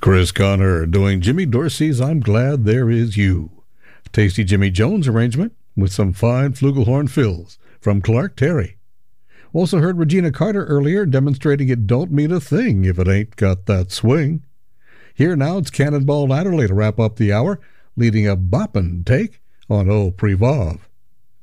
Chris Connor doing Jimmy Dorsey's I'm Glad There Is You. Tasty Jimmy Jones arrangement with some fine flugelhorn fills from Clark Terry. Also heard Regina Carter earlier demonstrating it don't mean a thing if it ain't got that swing. Here now it's Cannonball Adderley to wrap up the hour, leading a boppin' take on Au Privov.